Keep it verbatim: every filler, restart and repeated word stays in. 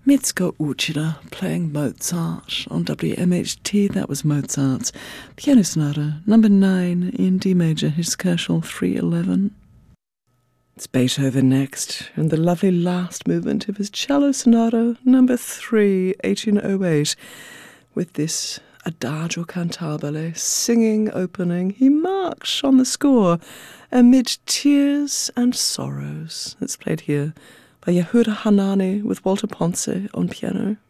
Mitsuko Uchida playing Mozart on W M H T. That was Mozart's Piano Sonata number nine in D major, his Koelschel three eleven. It's Beethoven next, and the lovely last movement of his Cello Sonata number three, eighteen oh eight, with this Adagio cantabile singing opening. He marks on the score amid tears and sorrows. It's played here by Yehuda Hanani with Walter Ponce on piano.